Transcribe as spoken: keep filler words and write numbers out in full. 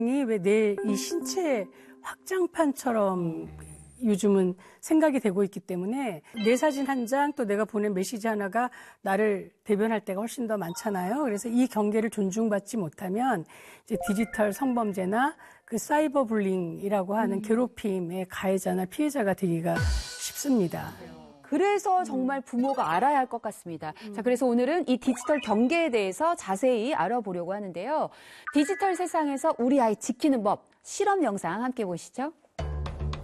왜 내 이 신체 확장판처럼 요즘은 생각이 되고 있기 때문에 내 사진 한 장 또 내가 보낸 메시지 하나가 나를 대변할 때가 훨씬 더 많잖아요. 그래서 이 경계를 존중받지 못하면 이제 디지털 성범죄나 그 사이버 불링이라고 하는 음. 괴롭힘의 가해자나 피해자가 되기가 쉽습니다. 그래서 정말 부모가 알아야 할 것 같습니다. 음. 자, 그래서 오늘은 이 디지털 경계에 대해서 자세히 알아보려고 하는데요. 디지털 세상에서 우리 아이 지키는 법, 실험 영상 함께 보시죠.